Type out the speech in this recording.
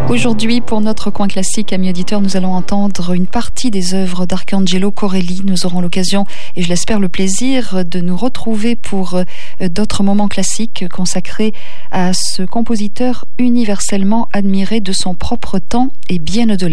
Aujourd'hui, pour notre coin classique, amis auditeurs, nous allons entendre une partie des œuvres d'Arcangelo Corelli. Nous aurons l'occasion, et je l'espère le plaisir, de nous retrouver pour d'autres moments classiques consacrés à ce compositeur universellement admiré de son propre temps et bien au-delà.